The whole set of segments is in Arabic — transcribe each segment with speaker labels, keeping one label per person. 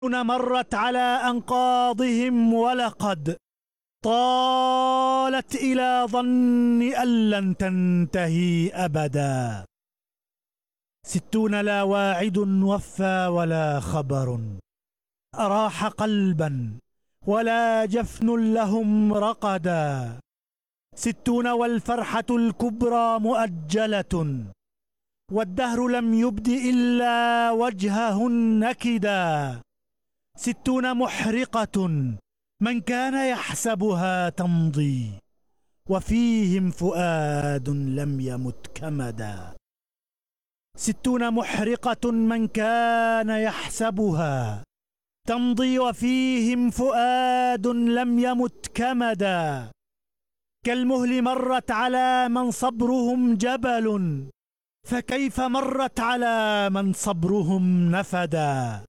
Speaker 1: مرت على أنقاضهم ولقد طالت إلى ظن أن لن تنتهي أبدا. 60 لا واعد وفى ولا خبر أراح قلبا ولا جفن لهم رقدا. 60 والفرحة الكبرى مؤجلة والدهر لم يبد إلا وجهه النكدا. 60 محرقة من كان يحسبها تمضي وفيهم فؤاد لم يمت كمدا. 60 محرقة من كان يحسبها تمضي وفيهم فؤاد لم يمت كمدا. كالمهل مرت على من صبرهم جبل فكيف مرت على من صبرهم نفدا.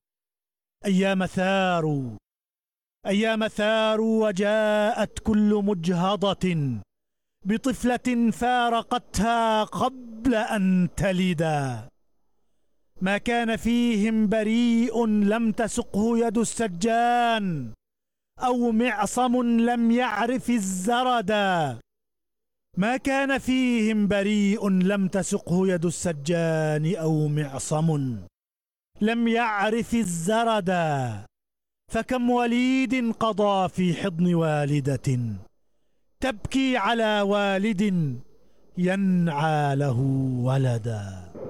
Speaker 1: أيام ثاروا وجاءت كل مجهضة بطفلة فارقتها قبل أن تلدا. ما كان فيهم بريء لم تسقه يد السجان أو معصم لم يعرف الزردا. ما كان فيهم بريء لم تسقه يد السجان أو معصم لم يعرف الزردا. فكم وليد قضى في حضن والدة تبكي على والد ينعى له ولدا.